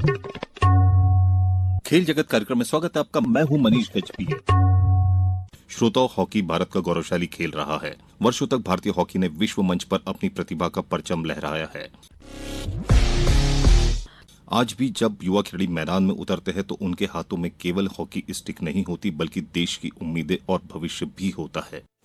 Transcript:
खेल जगत कार्यक्रम में स्वागत है आपका। मैं हूं मनीष गजभिये। श्रोताओं, हॉकी भारत का गौरवशाली खेल रहा है। वर्षों तक भारतीय हॉकी ने विश्व मंच पर अपनी प्रतिभा का परचम लहराया है। आज भी जब युवा खिलाड़ी मैदान में उतरते हैं तो उनके हाथों में केवल हॉकी स्टिक नहीं होती, बल्कि देश की उम्मीदें और भविष्य भी होता है।